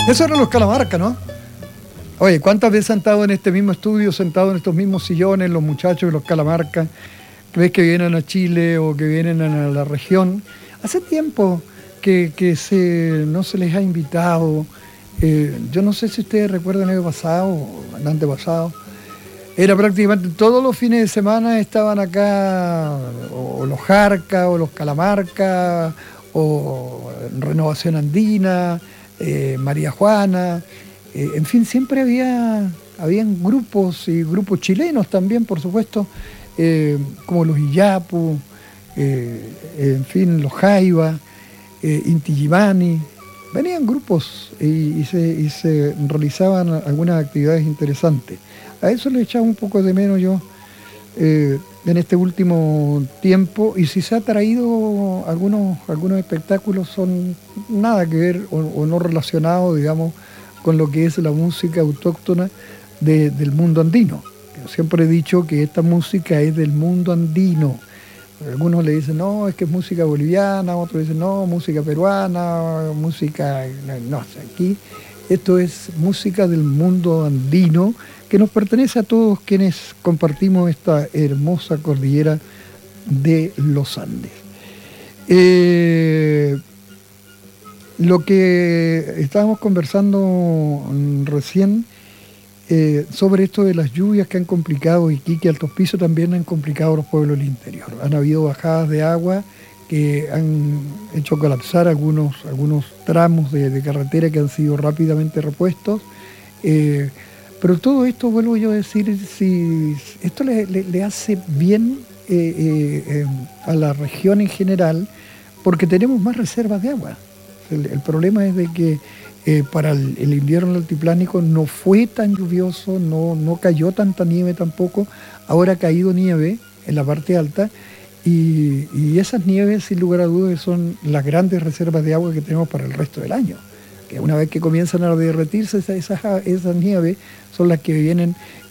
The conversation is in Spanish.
Eso eran los Calamarca, ¿no? Oye, ¿cuántas veces han estado en este mismo estudio, sentados en estos mismos sillones, los muchachos de los Calamarca, que ves que vienen a Chile o que vienen a la región? Hace tiempo que no se les ha invitado. Yo no sé si ustedes recuerdan el año pasado o el antepasado. Era prácticamente todos los fines de semana estaban acá o los Jarca o los Calamarca o Renovación Andina, María Juana, en fin, siempre habían grupos y grupos chilenos también, por supuesto, como los Iyapu, en fin, los Jaiba, Inti Illimani. Venían grupos y se realizaban algunas actividades interesantes. A eso le echaba un poco de menos yo en este último tiempo, y si se ha traído algunos espectáculos son nada que ver o no relacionados, digamos, con lo que es la música autóctona del mundo andino. Yo siempre he dicho que esta música es del mundo andino. Algunos le dicen, no, es que es música boliviana, otros dicen, no, música peruana, música... No, aquí esto es música del mundo andino, que nos pertenece a todos quienes compartimos esta hermosa cordillera de los Andes. Lo que estábamos conversando recién sobre esto de las lluvias que han complicado Iquique, Altos Pisos, también han complicado los pueblos del interior. Han habido bajadas de agua que han hecho colapsar algunos tramos de carretera que han sido rápidamente repuestos. Pero todo esto, vuelvo yo a decir, si esto le hace bien a la región en general, porque tenemos más reservas de agua. El problema es de que para el invierno altiplánico no fue tan lluvioso, no cayó tanta nieve tampoco. Ahora ha caído nieve en la parte alta y esas nieves, sin lugar a dudas, son las grandes reservas de agua que tenemos para el resto del año. Que una vez que comienzan a derretirse esas nieves, son las que vienen